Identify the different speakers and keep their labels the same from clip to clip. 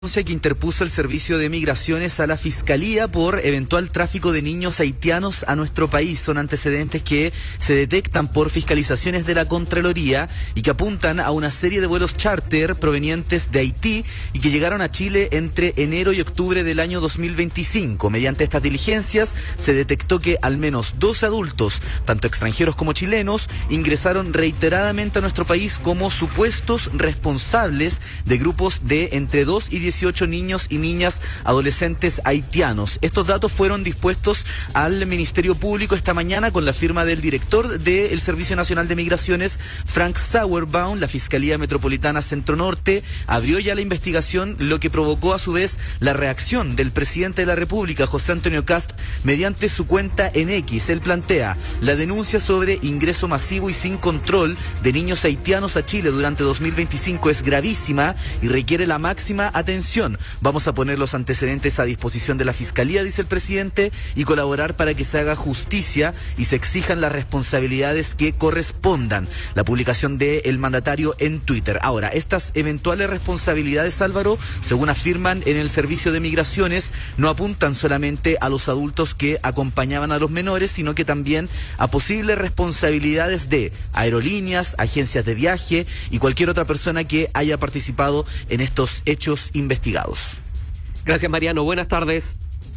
Speaker 1: Denuncia que interpuso el Servicio de Migraciones a la Fiscalía por eventual tráfico de niños haitianos a nuestro país. Son antecedentes que se detectan por fiscalizaciones de la Contraloría y que apuntan a una serie de vuelos charter provenientes de Haití y que llegaron a Chile entre enero y octubre del año 2025. Mediante estas diligencias se detectó que al menos 12 adultos, tanto extranjeros como chilenos, ingresaron reiteradamente a nuestro país como supuestos responsables de grupos de entre 2 y 18 niños y niñas adolescentes haitianos. Estos datos fueron dispuestos al Ministerio Público esta mañana con la firma del director del Servicio Nacional de Migraciones, Frank Sauerbaum. La Fiscalía Metropolitana Centro Norte abrió ya la investigación, lo que provocó a su vez la reacción del presidente de la República, José Antonio Kast, mediante su cuenta en X. Él plantea la denuncia sobre ingreso masivo y sin control de niños haitianos a Chile durante 2025 es gravísima y requiere la máxima atención. Vamos a poner los antecedentes a disposición de la Fiscalía, dice el presidente, y colaborar para que se haga justicia y se exijan las responsabilidades que correspondan. La publicación del mandatario en Twitter. Ahora, estas eventuales responsabilidades, Álvaro, según afirman en el Servicio de Migraciones, no apuntan solamente a los adultos que acompañaban a los menores, sino que también a posibles responsabilidades de aerolíneas, agencias de viaje y cualquier otra persona que haya participado en estos hechos investigados.
Speaker 2: Gracias, Mariano. Buenas tardes.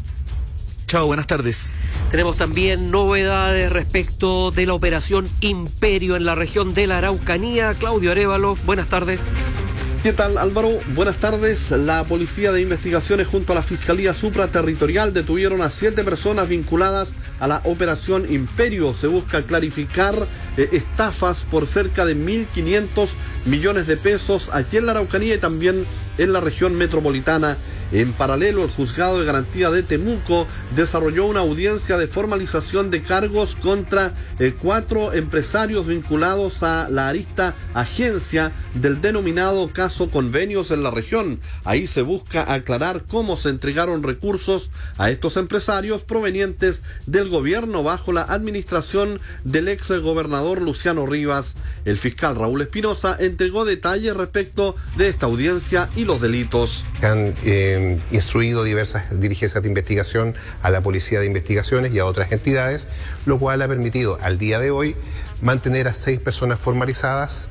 Speaker 1: Chao, buenas tardes.
Speaker 2: Tenemos también novedades respecto de la operación Imperio en la región de la Araucanía. Claudio Arévalo, buenas tardes.
Speaker 3: ¿Qué tal, Álvaro? Buenas tardes. La Policía de Investigaciones junto a la Fiscalía Supraterritorial detuvieron a 7 personas vinculadas a la Operación Imperio. Se busca clarificar estafas por cerca de 1.500 millones de pesos aquí en la Araucanía y también en la región metropolitana. En paralelo, el Juzgado de Garantía de Temuco desarrolló una audiencia de formalización de cargos contra 4 empresarios vinculados a la arista agencia del denominado caso Convenios en la región. Ahí se busca aclarar cómo se entregaron recursos a estos empresarios provenientes del gobierno bajo la administración del ex gobernador Luciano Rivas. El fiscal Raúl Espinosa entregó detalles respecto de esta audiencia y los delitos.
Speaker 4: Han instruido diversas diligencias de investigación a la Policía de Investigaciones y a otras entidades, lo cual ha permitido al día de hoy mantener a 6 personas formalizadas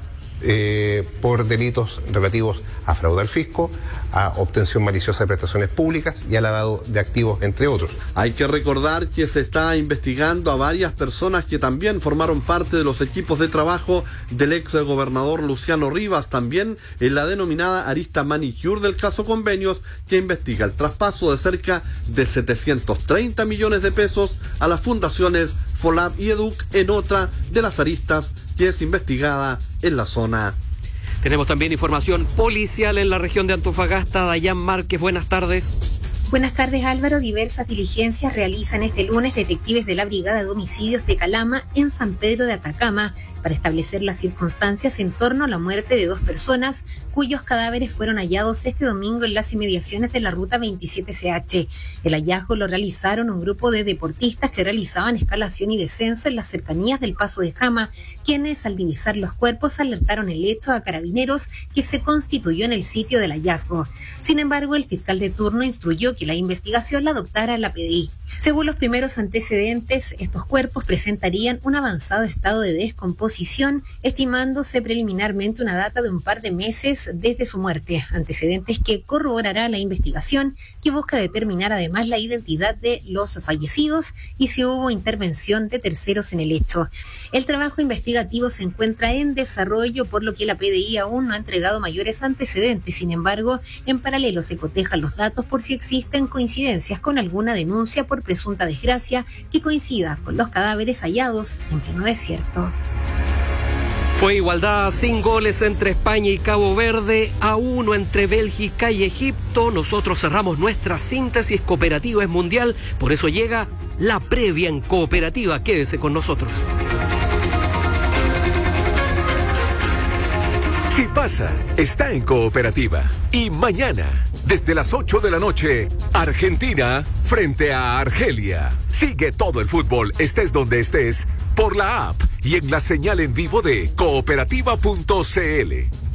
Speaker 4: por delitos relativos a fraude al fisco, a obtención maliciosa de prestaciones públicas y al lavado de activos, entre otros.
Speaker 3: Hay que recordar que se está investigando a varias personas que también formaron parte de los equipos de trabajo del ex gobernador Luciano Rivas, también en la denominada arista manicure del caso Convenios, que investiga el traspaso de cerca de 730 millones de pesos a las fundaciones FOLAP y EDUC en otra de las aristas que es investigada en la zona.
Speaker 2: Tenemos también información policial en la región de Antofagasta. Dayan Márquez, buenas tardes.
Speaker 5: Buenas tardes, Álvaro. Diversas diligencias realizan este lunes detectives de la Brigada de Homicidios de Calama en San Pedro de Atacama para establecer las circunstancias en torno a la muerte de 2 personas cuyos cadáveres fueron hallados este domingo en las inmediaciones de la ruta 27CH. El hallazgo lo realizaron un grupo de deportistas que realizaban escalación y descenso en las cercanías del Paso de Jama, quienes al divisar los cuerpos alertaron el hecho a carabineros que se constituyó en el sitio del hallazgo. Sin embargo, el fiscal de turno instruyó que la investigación la adoptara la PDI. Según los primeros antecedentes, estos cuerpos presentarían un avanzado estado de descomposición, estimándose preliminarmente una data de un par de meses desde su muerte, antecedentes que corroborará la investigación, que busca determinar además la identidad de los fallecidos y si hubo intervención de terceros en el hecho. El trabajo investigativo se encuentra en desarrollo, por lo que la PDI aún no ha entregado mayores antecedentes. Sin embargo, en paralelo se cotejan los datos por si existen coincidencias con alguna denuncia por presunta desgracia que coincida con los cadáveres hallados en pleno desierto.
Speaker 2: Fue igualdad sin goles entre España y Cabo Verde, a 1 entre Bélgica y Egipto. Nosotros cerramos nuestra síntesis. Cooperativa es mundial, por eso llega la previa en Cooperativa. Quédese con nosotros.
Speaker 6: Si pasa, está en Cooperativa. Y mañana, desde las 8 de la noche, Argentina frente a Argelia. Sigue todo el fútbol, estés donde estés, por la app y en la señal en vivo de cooperativa.cl.